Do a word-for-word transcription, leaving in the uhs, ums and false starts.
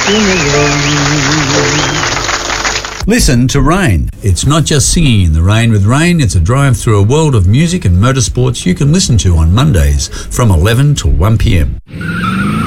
in the rain. Listen to Rain. It's not just singing in the rain with Rain, it's a drive through a world of music and motorsports you can listen to on Mondays from eleven till one p m.